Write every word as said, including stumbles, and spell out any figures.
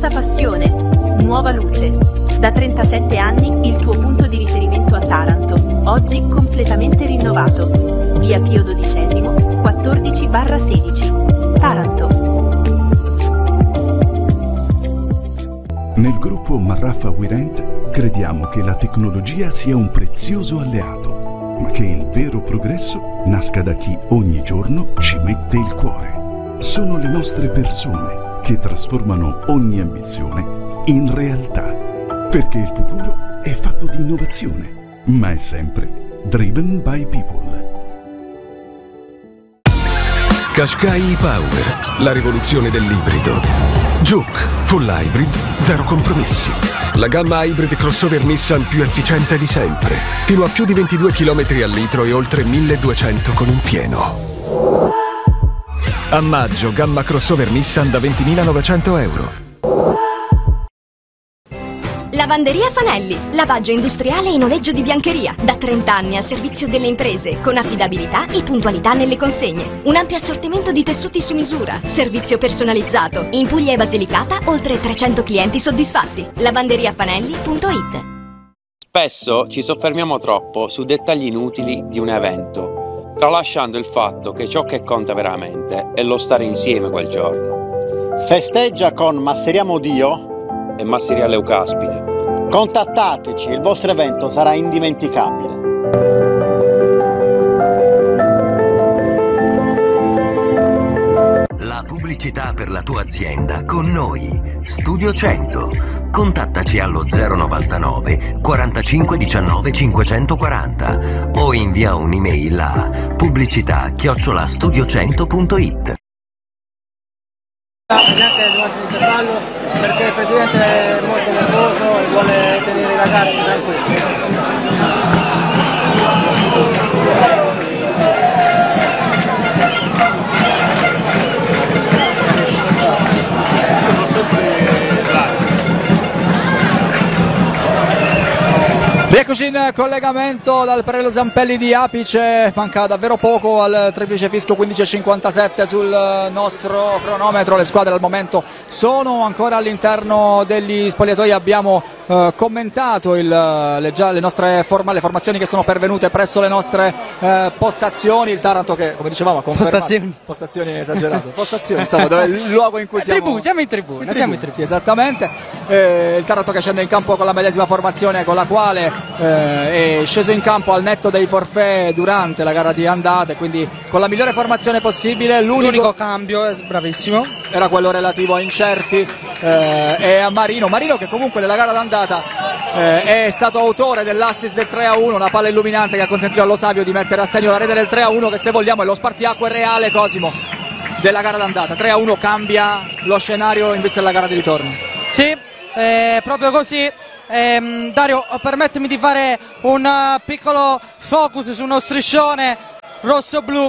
Rossa Passione, nuova luce. Da trentasette anni il tuo punto di riferimento a Taranto, oggi completamente rinnovato. Via Pio dodicesimo, quattordici barra sedici, Taranto. Nel gruppo Marraffa Wirent crediamo che la tecnologia sia un prezioso alleato, ma che il vero progresso nasca da chi ogni giorno ci mette il cuore. Sono le nostre persone che trasformano ogni ambizione in realtà, perché il futuro è fatto di innovazione, ma è sempre driven by people. Qashqai e-Power, la rivoluzione dell'ibrido. Juke, full hybrid, zero compromessi. La gamma hybrid crossover Nissan più efficiente di sempre. Fino a più di ventidue chilometri al litro e oltre milleduecento con il pieno. A maggio, gamma crossover Nissan da ventimilanovecento euro. Lavanderia Fanelli, lavaggio industriale in noleggio di biancheria, da trenta anni al servizio delle imprese, con affidabilità e puntualità nelle consegne. Un ampio assortimento di tessuti su misura, servizio personalizzato. In Puglia e Basilicata, oltre trecento clienti soddisfatti. lavanderiafanelli punto it. Spesso ci soffermiamo troppo su dettagli inutili di un evento, tralasciando il fatto che ciò che conta veramente è lo stare insieme quel giorno. Festeggia con Masseriamo Dio e Masseria Leucaspide. Contattateci, il vostro evento sarà indimenticabile. La pubblicità per la tua azienda con noi. Studio cento. Contattaci allo zero novantanove quarantacinque diciannove cinquecentoquaranta o invia un'email a pubblicità chiocciola studio cento punto it. Neanche durante l'intervallo perché il presidente è molto nervoso e vuole tenere i ragazzi tranquilli. Rieccoci in collegamento dal Perello Zampelli di Apice, manca davvero poco al triplice fischio, quindici e cinquantasette sul nostro cronometro. Le squadre al momento sono ancora all'interno degli spogliatoi, abbiamo eh, commentato il, le, già, le nostre forma, le formazioni che sono pervenute presso le nostre eh, postazioni. Il Taranto che, come dicevamo, ha confermato postazioni, postazioni esagerate, postazioni, insomma, dove è il luogo in cui siamo, tribù, siamo in tribuna, in siamo in tribuna. Sì, esattamente. Eh, il Taranto che scende in campo con la medesima formazione con la quale Eh, è sceso in campo al netto dei forfait durante la gara di andata, quindi con la migliore formazione possibile. L'unico, L'unico cambio, bravissimo, era quello relativo a Incerti eh, e a Marino. Marino che comunque nella gara d'andata eh, è stato autore dell'assist del tre a uno, una palla illuminante che ha consentito allo Savio di mettere a segno la rete del tre a uno, che se vogliamo è lo spartiacque reale, Cosimo, della gara d'andata. tre a uno cambia lo scenario in vista della gara di ritorno. Sì, eh, proprio così. Eh, Dario, permettimi di fare un uh, piccolo focus su uno striscione rosso-blu